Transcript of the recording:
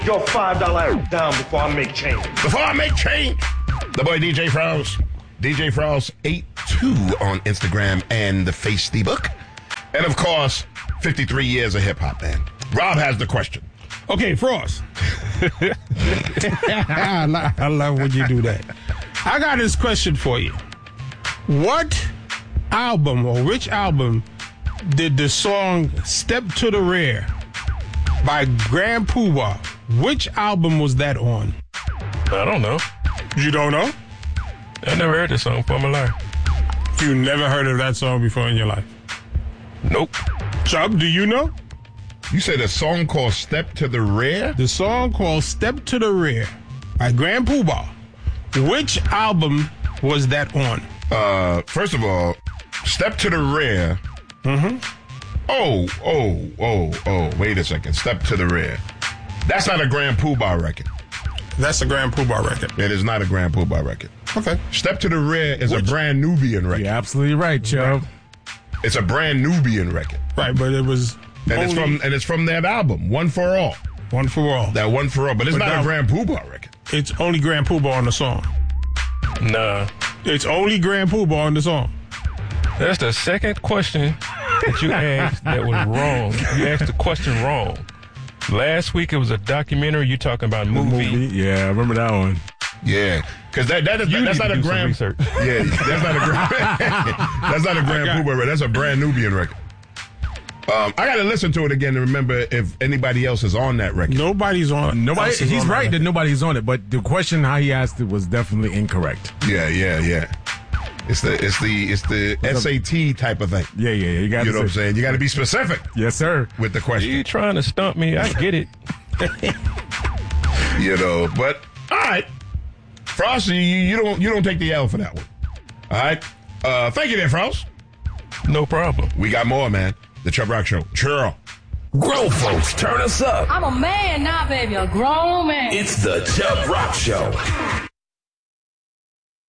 Your $5 down before I make change. Before I make change. The boy DJ Frost. DJ Frost 82 on Instagram and the Facebook. And of course, 53 years of hip-hop, man. Rob has the question. Okay, Frost. I love when you do that. I got this question for you. What album or which album did the song Step to the Rear by Grand Poobah, which album was that on? I don't know. You don't know? I never heard this song before in my life. You never heard of that song before in your life? Nope. Chubb, do you know? You said a song called Step to the Rear? The song called Step to the Rear by Grand Poobah. Which album was that on? First of all, Step to the Rear. Mm-hmm. Oh, wait a second. Step to the Rear. That's not a Grand Poobah record. That's a Grand Poobah record. It is not a Grand Poobah record. Okay. Step to the Rear is a brand Nubian record. You're absolutely right, Chubb. It's a brand Nubian record. Right, but it was it's from that album, One for All. One for All. That One for All, but it's not a Grand Poobah record. It's only Grand Poobah on the song. Nah. It's only Grand Poobah on the song. That's the second question that you asked that was wrong. You asked the question wrong. Last week it was a documentary. You talking about movie? Yeah, I remember that one. Yeah, because that's not a Grand. Research. Yeah, that's not a Grand. That's not a Grand Poobah record. That's a brand Nubian record. I got to listen to it again to remember if anybody else is on that record. Nobody's on. Nobody. He's right that nobody's on it, but the question how he asked it was definitely incorrect. Yeah. It's the SAT type of thing. Yeah. You got. You know what I'm saying? You got to be specific. Yes, sir. With the question. You trying to stump me? I get it. But all right, Frost, you don't take the L for that one. All right. Thank you, there, Frost. No problem. We got more, man. The Chubb Rock Show. Churl. Grown folks, turn us up. I'm a man now, baby, a grown man. It's the Chubb Rock Show.